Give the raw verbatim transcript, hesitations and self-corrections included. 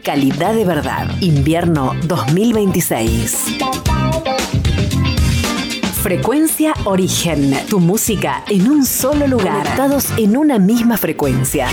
calidad de verdad. Invierno dos mil veintiséis. Frecuencia Origen. Tu música en un solo lugar. Conectados en una misma frecuencia.